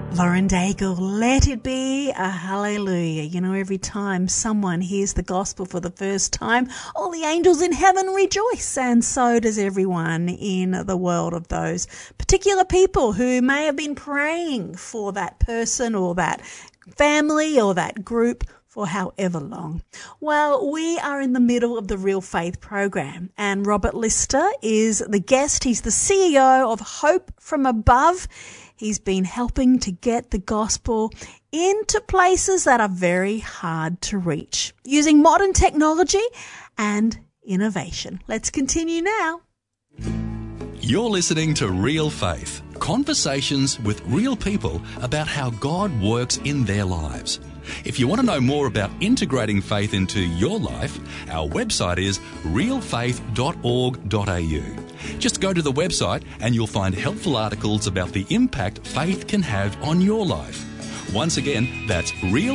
Lauren Daigle, let it be a hallelujah. You know, every time someone hears the gospel for the first time, all the angels in heaven rejoice, and so does everyone in the world of those particular people who may have been praying for that person or that family or that group for however long. Well, we are in the middle of the Real Faith program, and Robert Lister is the guest. He's the CEO of Hope from Above. He's been helping to get the gospel into places that are very hard to reach using modern technology and innovation. Let's continue now. You're listening to Real Faith, conversations with real people about how God works in their lives. If you want to know more about integrating faith into your life, our website is realfaith.org.au. Just go to the website and you'll find helpful articles about the impact faith can have on your life. Once again, that's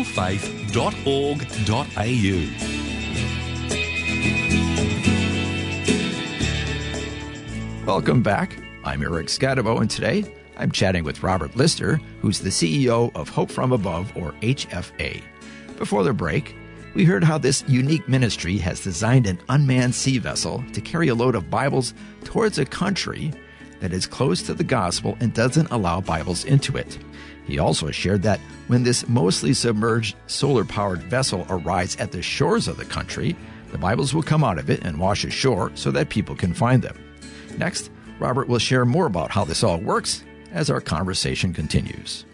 realfaith.org.au. Welcome back. I'm Eric Scadabo, and today I'm chatting with Robert Lister, who's the CEO of Hope from Above, or HFA. Before the break, we heard how this unique ministry has designed an unmanned sea vessel to carry a load of Bibles towards a country that is close to the gospel and doesn't allow Bibles into it. He also shared that when this mostly submerged solar-powered vessel arrives at the shores of the country, the Bibles will come out of it and wash ashore so that people can find them. Next, Robert will share more about how this all works as our conversation continues.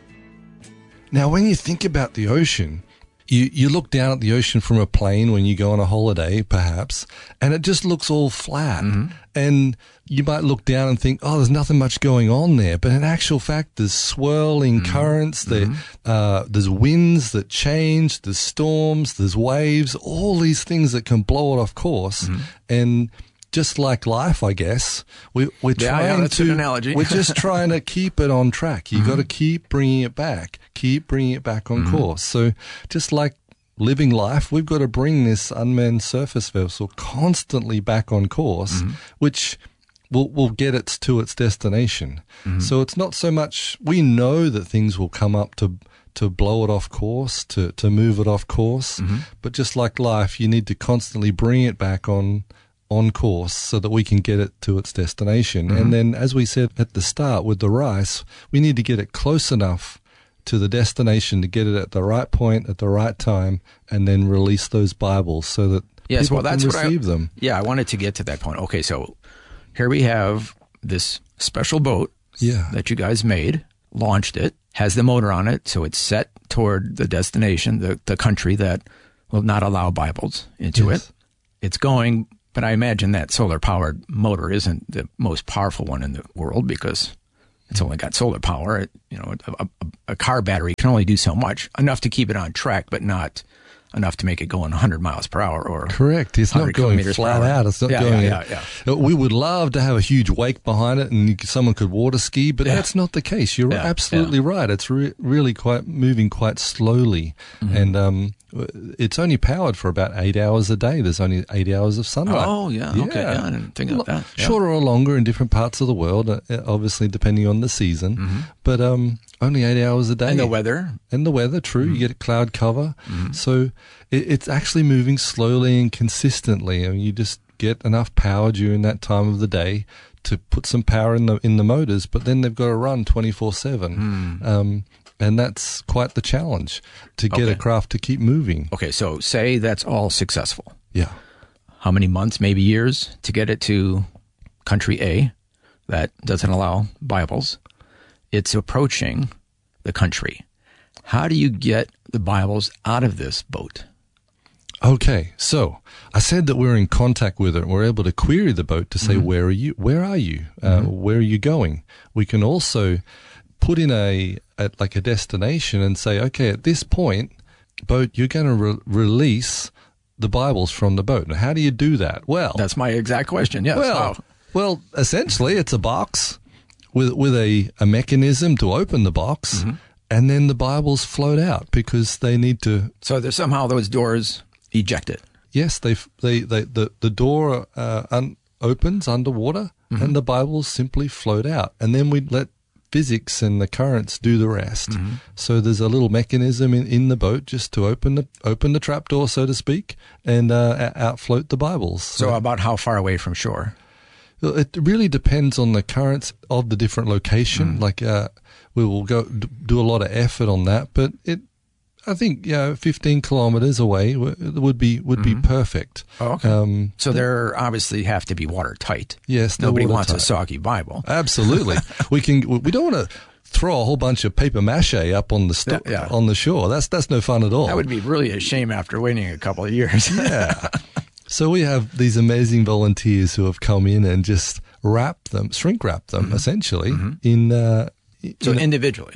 Now, when you think about the ocean, you look down at the ocean from a plane when you go on a holiday, perhaps, and it just looks all flat. Mm-hmm. And you might look down and think, oh, there's nothing much going on there. But in actual fact, there's swirling currents, there's winds that change, there's storms, there's waves, all these things that can blow it off course. Mm-hmm. And just like life, I guess, we're trying that's an analogy. We're just trying to keep it on track. You've got to keep bringing it back on course. So just like living life, we've got to bring this unmanned surface vessel constantly back on course, which will get it to its destination. So it's not so much, we know that things will come up to blow it off course, to move it off course, but just like life, you need to constantly bring it back on course so that we can get it to its destination. And then, as we said at the start with the rice, we need to get it close enough to the destination to get it at the right point at the right time, and then release those Bibles so that people can receive them. Yeah, I wanted to get to that point. Okay, so here we have this special boat that you guys made, launched it, has the motor on it, so it's set toward the destination, the country that will not allow Bibles into it. It's going. But I imagine that solar-powered motor isn't the most powerful one in the world because it's only got solar power. A car battery can only do so much, enough to keep it on track, but not enough to make it go 100 miles per hour or correct. It's not going flat out. It's not going. We would love to have a huge wake behind it and someone could water ski, but that's not the case. You're absolutely right. It's really quite moving quite slowly, and it's only powered for about 8 hours a day. There's only 8 hours of sunlight. Oh, yeah. Okay. Yeah, I didn't think of that. Yeah. Shorter or longer in different parts of the world, obviously depending on the season, but only 8 hours a day. And the weather. True. You get a cloud cover. So it's actually moving slowly and consistently. I mean, you just get enough power during that time of the day to put some power in the motors, but then they've got to run 24/7. And that's quite the challenge to get a craft to keep moving. Okay, so say that's all successful. Yeah. How many months, maybe years, to get it to country A that doesn't allow Bibles? It's approaching the country. How do you get the Bibles out of this boat? Okay, so I said that we're in contact with it. We're able to query the boat to say, where are you? Where are you? Where are you going? We can also put in a destination and say, okay, at this point, boat, you're going to release the Bibles from the boat. Now, how do you do that? Well, that's my exact question. Yes. Well, essentially, it's a box with a mechanism to open the box, and then the Bibles float out because they need to. So there's somehow those doors ejected. Yes, the door opens underwater, and the Bibles simply float out, and then we let physics and the currents do the rest. So there's a little mechanism in the boat just to open the trapdoor, so to speak, and outfloat the Bibles. So about how far away from shore? It really depends on the currents of the different location. Like we will go do a lot of effort on that, but I think 15 kilometers away would be perfect. Oh, okay. So there obviously have to be watertight. Yes, nobody wants a watertight. soggy Bible. Absolutely. We don't want to throw a whole bunch of paper mache up on the on the shore. That's no fun at all. That would be really a shame after waiting a couple of years. Yeah. So we have these amazing volunteers who have come in and just shrink wrap them essentially individually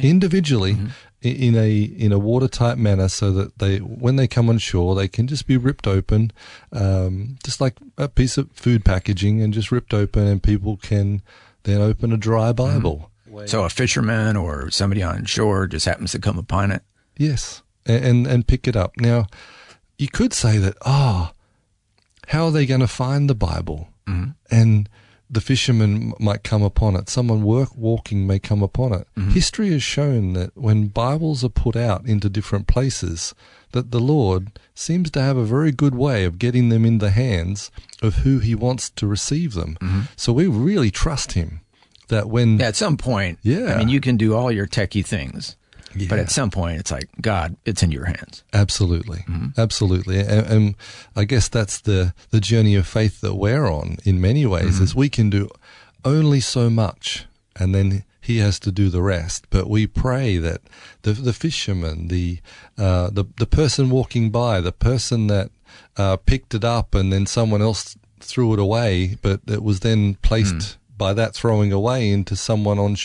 in a watertight manner, so that when they come on shore, they can just be ripped open, just like a piece of food packaging, and just ripped open, and people can then open a dry Bible. So a fisherman or somebody on shore just happens to come upon it. Yes, and pick it up. Now, you could say that, how are they going to find the Bible? And the fisherman might come upon it. Someone walking may come upon it. History has shown that when Bibles are put out into different places, that the Lord seems to have a very good way of getting them in the hands of who he wants to receive them. So we really trust him that when... at some point, Yeah. I mean, you can do all your techie things. Yeah. But at some point, it's like, God, it's in your hands. Absolutely. Absolutely. And I guess that's the journey of faith that we're on in many ways, is we can do only so much, and then he has to do the rest. But we pray that the fisherman, the person walking by, the person that picked it up and then someone else threw it away, but it was then placed by that throwing away into someone on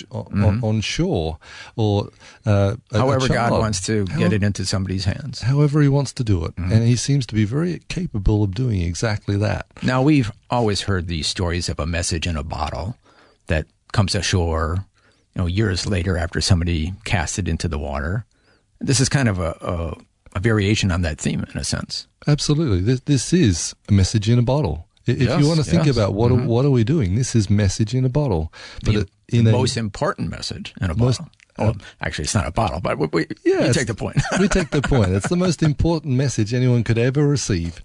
shore, or however a God child. wants to get it into somebody's hands. However he wants to do it. And he seems to be very capable of doing exactly that. Now, we've always heard these stories of a message in a bottle that comes ashore, years later after somebody cast it into the water. This is kind of a variation on that theme, in a sense. Absolutely. This is a message in a bottle. If you want to think about what are we doing, this is message in a bottle. But the most important message in a bottle. Actually, it's not a bottle, but we take the point. We take the point. It's the most important message anyone could ever receive.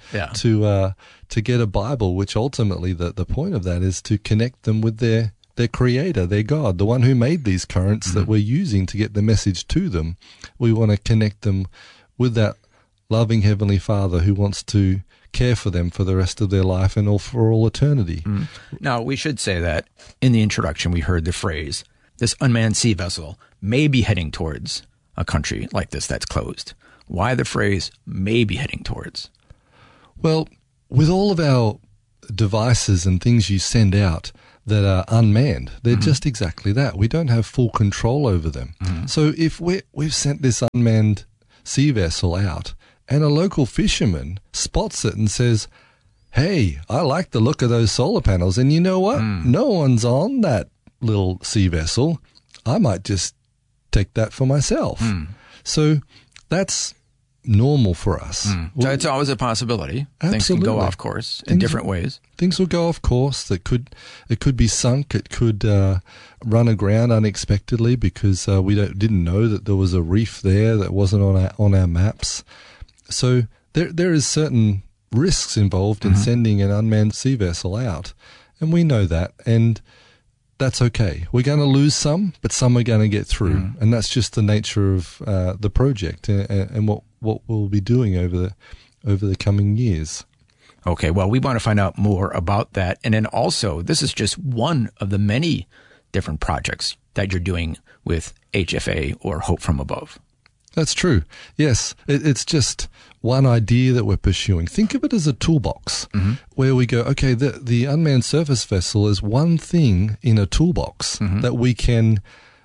To get a Bible, which ultimately the point of that is to connect them with their creator, their God, the one who made these currents that we're using to get the message to them. We want to connect them with that loving Heavenly Father who wants to care for them for the rest of their life and for all eternity. Now, we should say that in the introduction, we heard the phrase, this unmanned sea vessel may be heading towards a country like this that's closed. Why the phrase may be heading towards? Well, with all of our devices and things you send out that are unmanned, they're just exactly that. We don't have full control over them. So if we've sent this unmanned sea vessel out, and a local fisherman spots it and says, hey, I like the look of those solar panels, and you know what? No one's on that little sea vessel. I might just take that for myself. So that's normal for us. So it's always a possibility. Absolutely. Things can go off course in different ways. Things will go off course. It could be sunk. It could run aground unexpectedly because we didn't know that there was a reef there that wasn't on our maps. So there is certain risks involved in sending an unmanned sea vessel out, and we know that, and that's okay. We're going to lose some, but some are going to get through, and that's just the nature of the project and what we'll be doing over the coming years. Okay, well, we want to find out more about that, and then also, this is just one of the many different projects that you're doing with HFA or Hope from Above. That's true. Yes, it's just one idea that we're pursuing. Think of it as a toolbox where we go, okay, the unmanned surface vessel is one thing in a toolbox that we can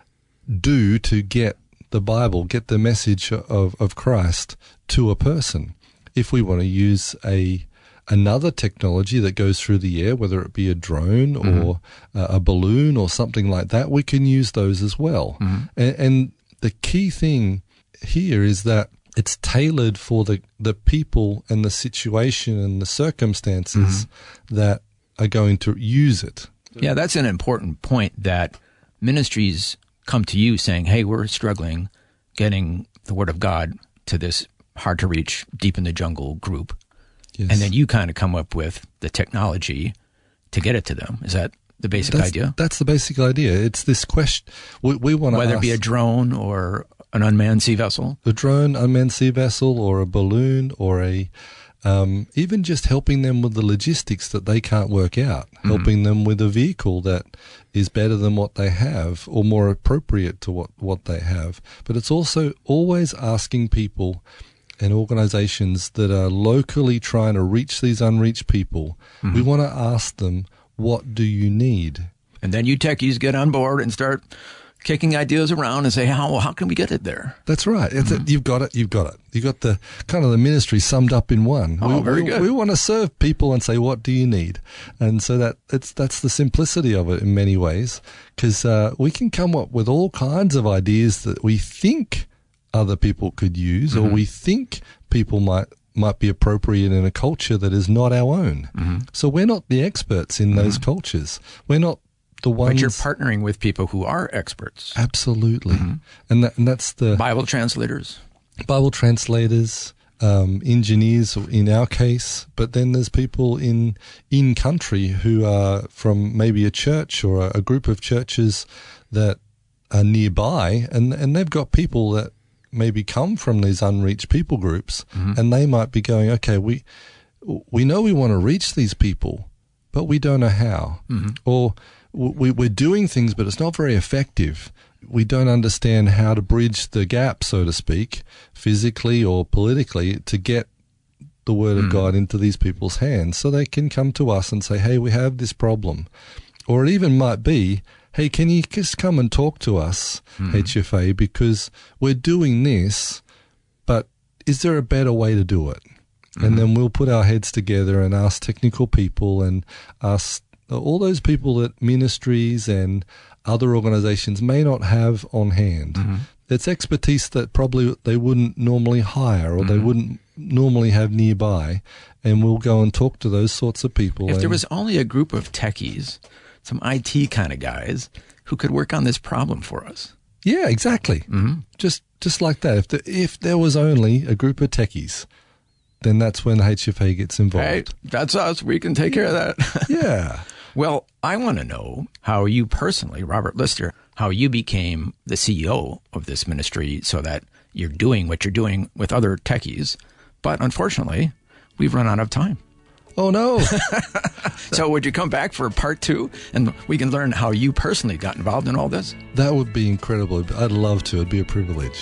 do to get the Bible, get the message of Christ to a person. If we want to use another technology that goes through the air, whether it be a drone or a balloon or something like that, we can use those as well. And the key thing here is that it's tailored for the people and the situation and the circumstances that are going to use it. Yeah, that's an important point, that ministries come to you saying, hey, we're struggling getting the Word of God to this hard-to-reach, deep-in-the-jungle group. Yes. And then you kind of come up with the technology to get it to them. Is that the basic idea? That's the basic idea. It's this question. We want to Whether ask, it be a drone or an unmanned sea vessel? a drone, unmanned sea vessel, or a balloon, or even just helping them with the logistics that they can't work out, helping them with a vehicle that is better than what they have or more appropriate to what they have. But it's also always asking people and organizations that are locally trying to reach these unreached people, we want to ask them, what do you need? And then you techies get on board and start kicking ideas around and say, how can we get it there? That's right. You've got it. You've got the kind of the ministry summed up in one. Very good. We want to serve people and say, what do you need? And so that's the simplicity of it in many ways, because we can come up with all kinds of ideas that we think other people could use, or we think people might be appropriate in a culture that is not our own. So we're not the experts in those cultures. We're not the ones. But you're partnering with people who are experts. Absolutely. And that's the Bible translators, engineers in our case, but then there's people in country who are from maybe a church or a group of churches that are nearby, and they've got people that maybe come from these unreached people groups, and they might be going, okay, we know we want to reach these people, but we don't know how. Or we're doing things, but it's not very effective. We don't understand how to bridge the gap, so to speak, physically or politically, to get the Word of God into these people's hands so they can come to us and say, hey, we have this problem. Or it even might be, hey, can you just come and talk to us, HFA, because we're doing this, but is there a better way to do it? And then we'll put our heads together and ask technical people and ask all those people that ministries and other organizations may not have on hand. It's expertise that probably they wouldn't normally hire or they wouldn't normally have nearby, and we'll go and talk to those sorts of people. If there was only a group of techies, some IT kind of guys, who could work on this problem for us. Yeah, exactly. Just like that. If there was only a group of techies, then that's when HFA gets involved. Hey, that's us. We can take care of that. Yeah. Well, I want to know how you personally, Robert Lister, how you became the CEO of this ministry so that you're doing what you're doing with other techies. But unfortunately, we've run out of time. Oh, no. So would you come back for part 2 and we can learn how you personally got involved in all this? That would be incredible. I'd love to. It'd be a privilege.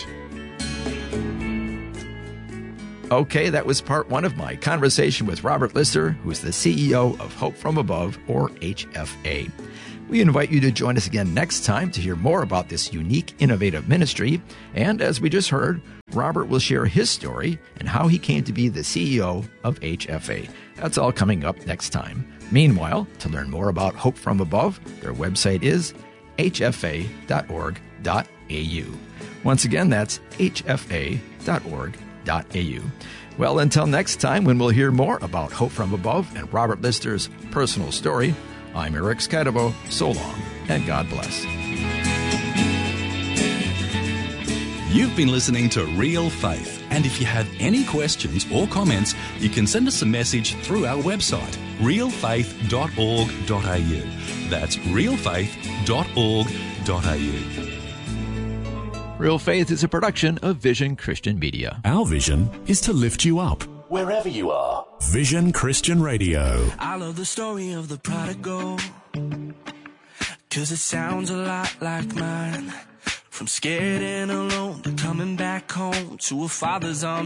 Okay, that was part 1 of my conversation with Robert Lister, who is the CEO of Hope From Above, or HFA. We invite you to join us again next time to hear more about this unique, innovative ministry. And as we just heard, Robert will share his story and how he came to be the CEO of HFA. That's all coming up next time. Meanwhile, to learn more about Hope From Above, their website is hfa.org.au. Once again, that's hfa.org.au. Well, until next time, when we'll hear more about Hope From Above and Robert Lister's personal story, I'm Eric Scadovo. So long, and God bless. You've been listening to Real Faith, and if you have any questions or comments, you can send us a message through our website, realfaith.org.au. That's realfaith.org.au. Real Faith is a production of Vision Christian Media. Our vision is to lift you up wherever you are. Vision Christian Radio. I love the story of the prodigal, 'cause it sounds a lot like mine. From scared and alone to coming back home to a father's arms.